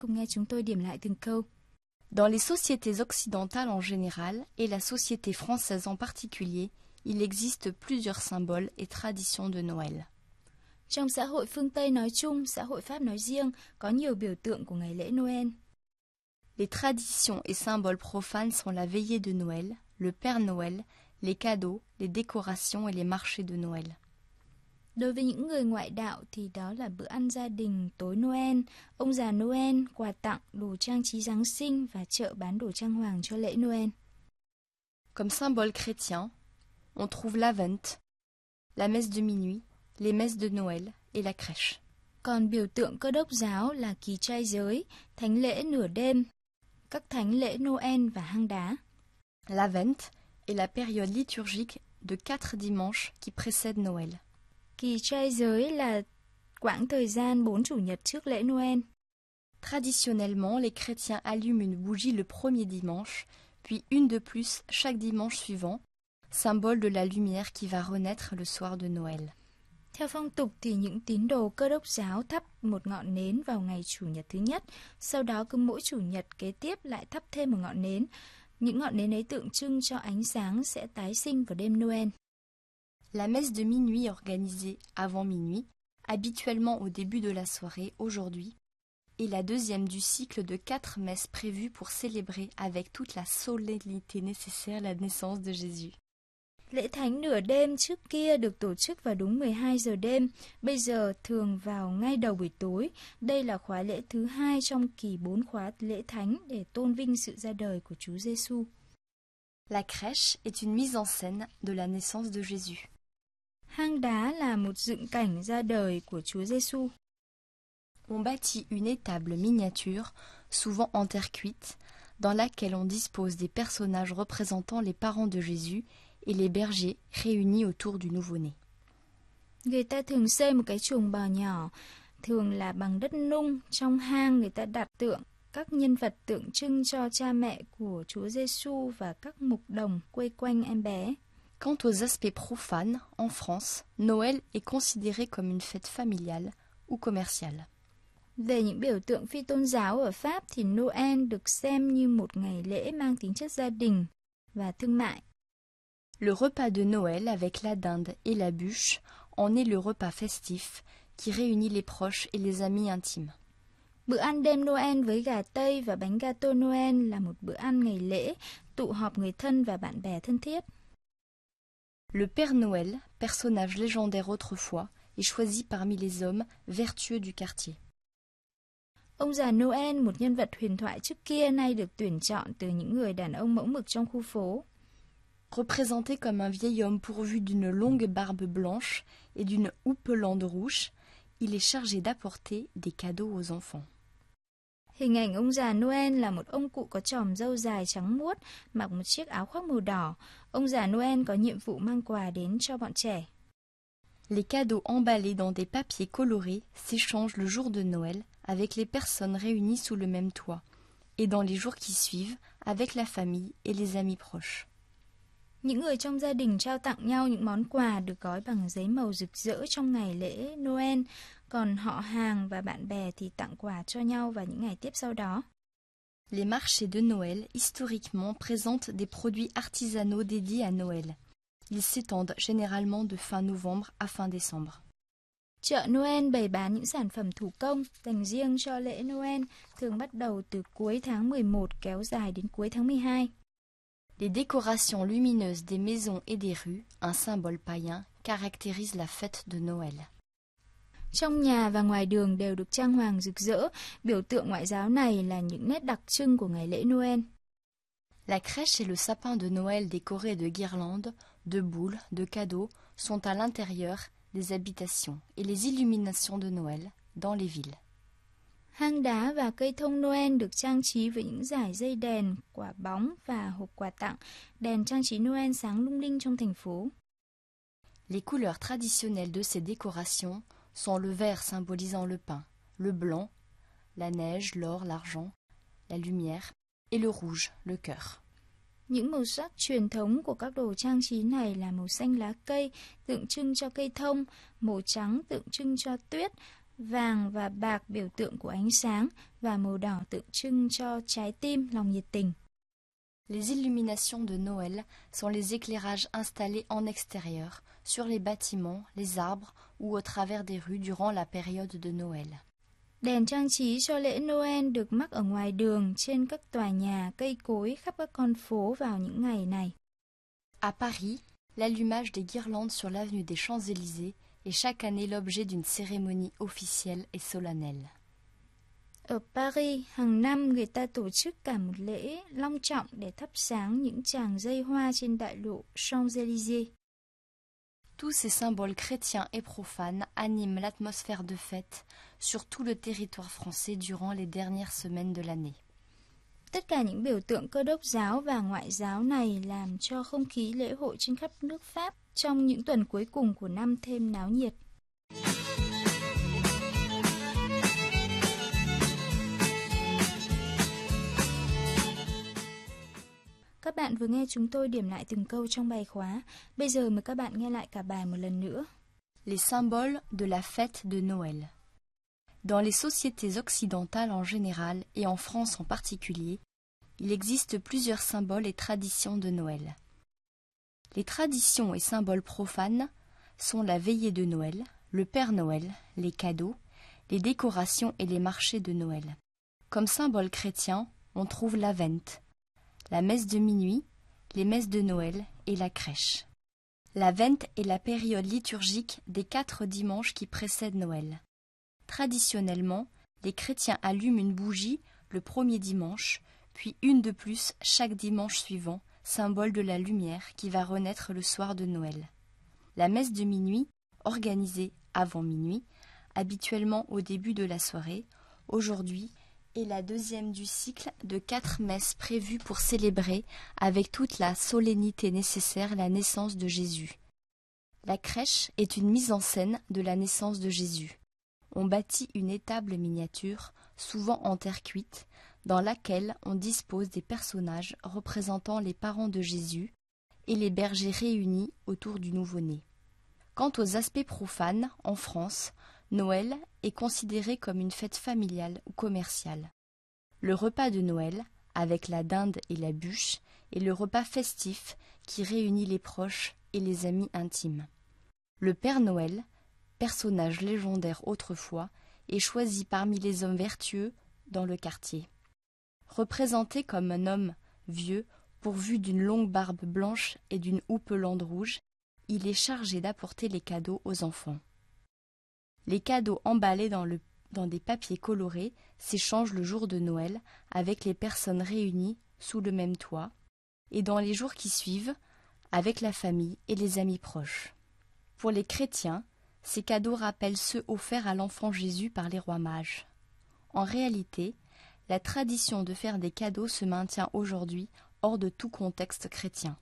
Cùng nghe chúng tôi điểm lại từng câu. Dans les sociétés occidentales en général et la société française en particulier, il existe plusieurs symboles et traditions de Noël. Trong xã hội phương Tây nói chung, xã hội Pháp nói riêng, có nhiều biểu tượng của ngày lễ Noël. Les traditions et symboles profanes sont la veillée de Noël, le Père Noël, les cadeaux, les décorations et les marchés de Noël. Đối với những người ngoại đạo thì đó là bữa ăn gia đình, tối Noel, ông già Noel, quà tặng, đồ trang trí Giáng sinh và chợ bán đồ trang hoàng cho lễ Noel. Comme symbole chrétien, on trouve l'Avent, la messe de minuit, les messes de Noël et la crèche. Còn biểu tượng Cơ đốc giáo là kỳ trai giới, thánh lễ nửa đêm, các thánh lễ Noel và hang đá. L'Avent est la période liturgique de 4 dimanches qui précèdent Noël. Kỳ trai giới là quãng thời gian 4 chủ nhật trước lễ Noel. Traditionnellement, les chrétiens allument une bougie le premier dimanche, puis une de plus chaque dimanche suivant, symbole de la lumière qui va renaître le soir de Noël. Theo phong tục thì những tín đồ Cơ đốc giáo thắp một ngọn nến vào ngày chủ nhật thứ nhất, sau đó cứ mỗi chủ nhật kế tiếp lại thắp thêm một ngọn nến. Những ngọn nến ấy tượng trưng cho ánh sáng sẽ tái sinh vào đêm Noel. La messe de minuit organisée avant minuit, habituellement au début de la soirée aujourd'hui, est la deuxième du cycle de 4 messes prévues pour célébrer avec toute la solennité nécessaire la naissance de Jésus. Lễ thánh nửa đêm trước kia được tổ chức vào đúng 12 giờ đêm, bây giờ thường vào ngay đầu buổi tối. Đây là khóa lễ thứ 2 trong kỳ 4 khóa lễ thánh để tôn vinh sự ra đời của Chúa Giêsu. La crèche est une mise en scène de la naissance de Jésus. Hang đá là một dựng cảnh ra đời của Chúa Giêsu. On bâtit une étable miniature, souvent en terre cuite, dans laquelle on dispose des personnages représentant les parents de Jésus et les bergers réunis autour du nouveau-né. Người ta thường xây một cái chuồng bò nhỏ, thường là bằng đất nung. Trong hang người ta đặt tượng các nhân vật tượng trưng cho cha mẹ của Chúa Giêsu và các mục đồng quây quanh em bé. Quant aux aspects profanes, en France, Noël est considéré comme une fête familiale ou commerciale. Về những biểu tượng phi tôn giáo ở Pháp thì Noël được xem như một ngày lễ mang tính chất gia đình và thương mại. Le repas de Noël avec la dinde et la bûche en est le repas festif qui réunit les proches et les amis intimes. Bữa ăn đêm Noel với gà tây và bánh gato Noel là một bữa ăn ngày lễ, tụ họp người thân và bạn bè thân thiết. Le Père Noël, personnage légendaire autrefois, est choisi parmi les hommes vertueux du quartier. Ông già Noel, một nhân vật huyền thoại trước kia, nay được tuyển chọn từ những người đàn ông mẫu mực trong khu phố. Représenté comme un vieil homme pourvu d'une longue barbe blanche et d'une houppelande rouge, il est chargé d'apporter des cadeaux aux enfants. Hình ảnh ông già Noel là một ông cụ có chòm râu dài trắng muốt, mặc một chiếc áo khoác màu đỏ. Ông già Noel có nhiệm vụ mang quà đến cho bọn trẻ. Les cadeaux emballés dans des papiers colorés s'échangent le jour de Noël avec les personnes réunies sous le même toit et dans les jours qui suivent avec la famille et les amis proches. Những người trong gia đình trao tặng nhau những món quà được gói bằng giấy màu rực rỡ trong ngày lễ Noel, còn họ hàng và bạn bè thì tặng quà cho nhau vào những ngày tiếp sau đó. Les marchés de Noël, historiquement, présentent des produits artisanaux dédiés à Noël. Ils s'étendent généralement de fin novembre à fin décembre. Chợ Noel bày bán những sản phẩm thủ công dành riêng cho lễ Noel, thường bắt đầu từ cuối tháng 11 kéo dài đến cuối tháng 12. Les décorations lumineuses des maisons et des rues, un symbole païen, caractérisent la fête de Noël. Trong nhà và ngoài đường đều được trang hoàng rực rỡ, biểu tượng ngoại giáo này là những nét đặc trưng của ngày lễ Noel. La crèche et le sapin de Noël décoré de guirlandes, de boules, de cadeaux sont à l'intérieur des habitations et les illuminations de Noël dans les villes. Hang đá và cây thông Noel được trang trí với những dải dây đèn, quả bóng và hộp quà tặng. Đèn trang trí Noel sáng lung linh trong thành phố. Les couleurs traditionnelles de ces décorations sont le vert symbolisant le pain, le blanc, la neige, l'or, l'argent, la lumière, et le rouge, le cœur. Những màu sắc truyền thống của các đồ trang trí này là màu xanh lá cây, tượng trưng cho cây thông, màu trắng tượng trưng cho tuyết, Vàng và bạc biểu tượng của ánh sáng và màu đỏ tượng trưng cho trái tim, lòng nhiệt tình. Les illuminations de Noël sont les éclairages installés en extérieur, sur les bâtiments, les arbres ou au travers des rues durant la période de Noël. Đèn trang trí cho lễ Noel được mắc ở ngoài đường, trên các tòa nhà, cây cối, khắp các con phố vào những ngày này. À Paris, l'allumage des guirlandes sur l'avenue des Champs-Élysées est chaque année l'objet d'une cérémonie officielle et solennelle. Ở Paris, hàng năm người ta tổ chức cả một lễ long trọng để thắp sáng những tràng dây hoa trên đại lộ Champs-Élysées. Tous ces symboles chrétiens et profanes animent l'atmosphère de fête sur tout le territoire français durant les dernières semaines de l'année. Tất cả những biểu tượng Cơ đốc giáo và ngoại giáo này làm cho không khí lễ hội trên khắp nước Pháp trong những tuần cuối cùng của năm thêm náo nhiệt. Các bạn vừa nghe chúng tôi điểm lại từng câu trong bài khóa. Bây giờ mời các bạn nghe lại cả bài một lần nữa. Les symboles de la fête de Noël. Dans les sociétés occidentales en général et en France en particulier, il existe plusieurs symboles et traditions de Noël. Les traditions et symboles profanes sont la veillée de Noël, le Père Noël, les cadeaux, les décorations et les marchés de Noël. Comme symbole chrétien, on trouve l'Avent, la messe de minuit, les messes de Noël et la crèche. L'Avent est la période liturgique des 4 dimanches qui précèdent Noël. Traditionnellement, les chrétiens allument une bougie le premier dimanche, puis une de plus chaque dimanche suivant, symbole de la lumière qui va renaître le soir de Noël. La messe de minuit, organisée avant minuit, habituellement au début de la soirée, aujourd'hui est la deuxième du cycle de 4 messes prévues pour célébrer avec toute la solennité nécessaire la naissance de Jésus. La crèche est une mise en scène de la naissance de Jésus. On bâtit une étable miniature, souvent en terre cuite, dans laquelle on dispose des personnages représentant les parents de Jésus et les bergers réunis autour du nouveau-né. Quant aux aspects profanes, en France, Noël est considéré comme une fête familiale ou commerciale. Le repas de Noël, avec la dinde et la bûche, est le repas festif qui réunit les proches et les amis intimes. Le Père Noël, personnage légendaire autrefois, est choisi parmi les hommes vertueux dans le quartier. Représenté comme un homme vieux, pourvu d'une longue barbe blanche et d'une houppelande rouge, il est chargé d'apporter les cadeaux aux enfants. Les cadeaux emballés dans des papiers colorés s'échangent le jour de Noël avec les personnes réunies sous le même toit et dans les jours qui suivent avec la famille et les amis proches. Pour les chrétiens, ces cadeaux rappellent ceux offerts à l'enfant Jésus par les rois mages. En réalité, la tradition de faire des cadeaux se maintient aujourd'hui hors de tout contexte chrétien.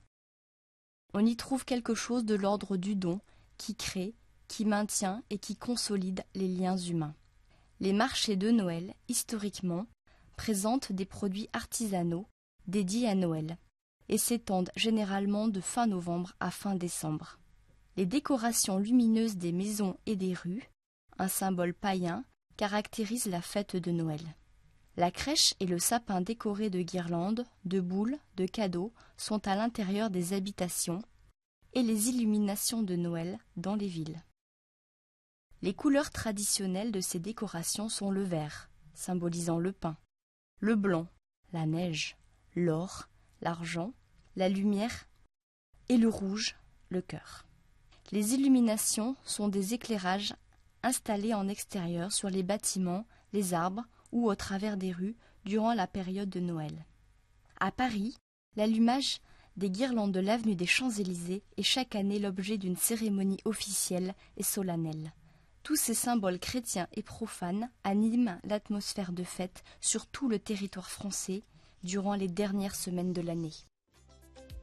On y trouve quelque chose de l'ordre du don qui crée, qui maintient et qui consolide les liens humains. Les marchés de Noël, historiquement, présentent des produits artisanaux dédiés à Noël et s'étendent généralement de fin novembre à fin décembre. Les décorations lumineuses des maisons et des rues, un symbole païen, caractérisent la fête de Noël. La crèche et le sapin décorés de guirlandes, de boules, de cadeaux sont à l'intérieur des habitations et les illuminations de Noël dans les villes. Les couleurs traditionnelles de ces décorations sont le vert, symbolisant le pain, le blanc, la neige, l'or, l'argent, la lumière et le rouge, le cœur. Les illuminations sont des éclairages installés en extérieur sur les bâtiments, les arbres ou au travers des rues durant la période de Noël. À Paris, l'allumage des guirlandes de l'avenue des Champs-Élysées est chaque année l'objet d'une cérémonie officielle et solennelle. Tous ces symboles chrétiens et profanes animent l'atmosphère de fête sur tout le territoire français durant les dernières semaines de l'année.